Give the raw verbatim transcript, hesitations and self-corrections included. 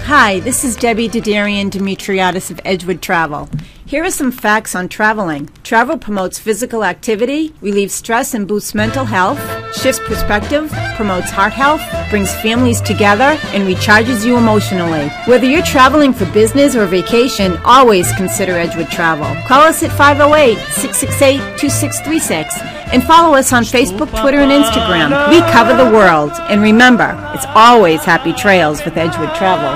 Hi, this is Debbie Didarian Demetriadis of Edgewood Travel. Here are some facts on traveling. Travel promotes physical activity, relieves stress and boosts mental health, shifts perspective, promotes heart health, brings families together, and recharges you emotionally. Whether you're traveling for business or vacation, always consider Edgewood Travel. Call us at five oh eight, six six eight, two six three six and follow us on Facebook, Twitter, and Instagram. We cover the world. And remember, it's always happy trails with Edgewood Travel.